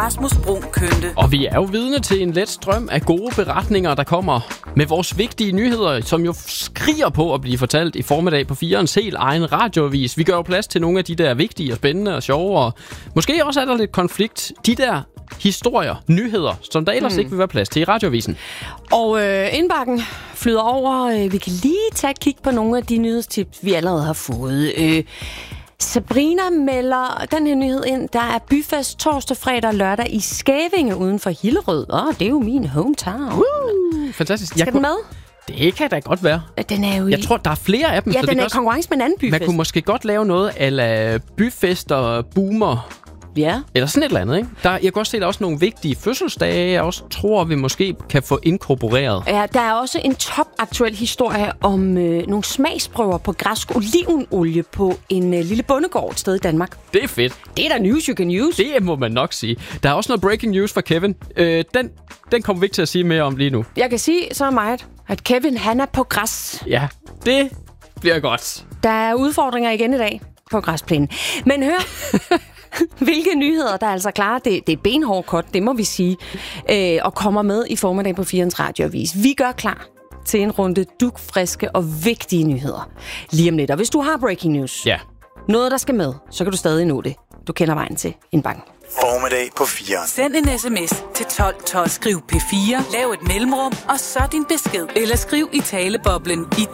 Rasmus Bruun Kønte. Og vi er jo vidne til en let strøm af gode beretninger, der kommer med vores vigtige nyheder, som jo skriger på at blive fortalt i formiddag på 4'ernes helt egen radioavis. Vi gør jo plads til nogle af de der vigtige og spændende og sjove, og måske også er der lidt konflikt. De der historier, nyheder, som der ellers ikke vil være plads til i radioavisen. Og indbakken flyder over. Vi kan lige tage et kig på nogle af de nyhedstips, vi allerede har fået. Sabrina melder den her nyhed ind. Der er byfest torsdag, fredag og lørdag i Skævinge uden for Hillerød. Det er jo min hometown. Fantastisk. Skal den med? Det kan da godt være. Den er jo Jeg tror, der er flere af dem. Ja, så den det er i konkurrence med en anden byfest. Man kunne måske godt lave noget a la byfest og boomer. Ja. Eller sådan et eller andet, ikke? Jeg kan også se, at der er også nogle vigtige fødselsdage, jeg også tror, vi måske kan få inkorporeret. Ja, der er også en topaktuel historie om nogle smagsprøver på græsk olivenolie på en lille bondegård et sted i Danmark. Det er fedt. Det er da news you can use. Det må man nok sige. Der er også noget breaking news fra Kevin. Den kommer vi ikke til at sige mere om lige nu. Jeg kan sige så meget, at Kevin, han er på græs. Ja, det bliver godt. Der er udfordringer igen i dag på græsplænen. Men hør... Hvilke nyheder, der er altså klar. Det er et benhårdt cut, det må vi sige. Og kommer med i formiddag på 4'ernes radioavis. Vi gør klar til en runde dugfriske og vigtige nyheder. Lige om lidt. Og hvis du har breaking news, noget der skal med, så kan du stadig nå det. Du kender vejen til indbakken. Formiddag på 4'eren. Send en sms til 1212. Skriv P4. Lav et mellemrum, og så din besked. Eller skriv i taleboblen i